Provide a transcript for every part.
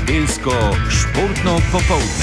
Nedeljsko športno popoldne.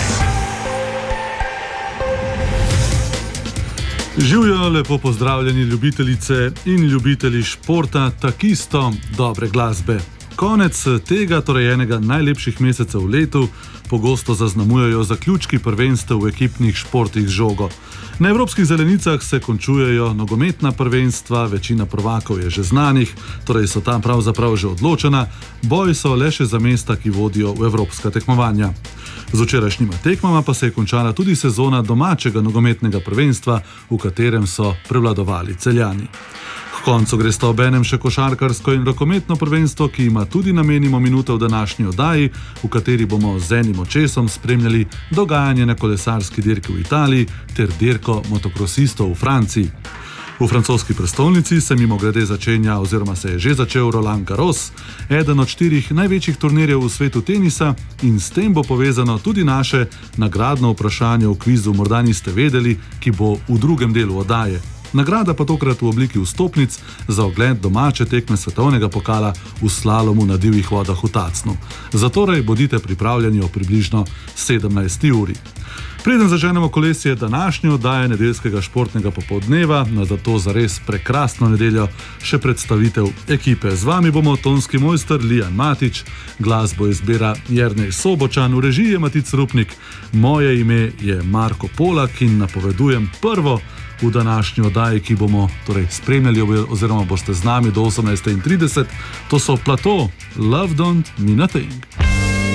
Živjo, lepo pozdravljeni ljubitelice in ljubitelji športa, takisto dobre glasbe. Konec tega, torej enega najlepših mesecev v letu, pogosto zaznamujejo zaključki prvenstev v ekipnih športih z žogo. Na evropskih zelenicah se končujejo nogometna prvenstva, večina prvakov je že znanih, torej so tam pravzaprav že odločena, boj so le še za mesta, ki vodijo v evropska tekmovanja. Z včerajšnjima tekmama pa se je končala tudi sezona domačega nogometnega prvenstva, v katerem so prevladovali Celjani. K koncu gre sta obenem še košarkarsko in rokometno prvenstvo, ki ima tudi namenimo minute v današnji oddaji, v kateri bomo z enim očesom spremljali dogajanje na kolesarski dirki v Italiji ter dirko motokrosistov v Franciji. V francoski prestolnici se mimogrede začenja oziroma se je že začel Roland Garros, eden od 4 največjih turnirjev v svetu tenisa, in s tem bo povezano tudi naše nagradno vprašanje v kvizu Morda niste vedeli, ki bo v drugem delu oddaje. Nagrada pa tokrat v obliki vstopnic za ogled domače tekme svetovnega pokala v slalomu na divjih vodah v Tacnu. Zatorej bodite pripravljeni o približno 17. uri. Preden zaženemo kolesje današnje oddaje nedeljskega športnega popoldneva, na zato zares prekrasno nedeljo še predstavitev ekipe. Z vami bomo tonski mojster Lijan Matič, glasbo izbira Jernej Sobočan, v režiji je Matic Rupnik, moje ime je Marko Polak in napovedujem prvo v današnji oddaji, ki bomo torej spremljali oziroma boste z nami do 18:30. To so Plato, Love Don't Mean a Thing.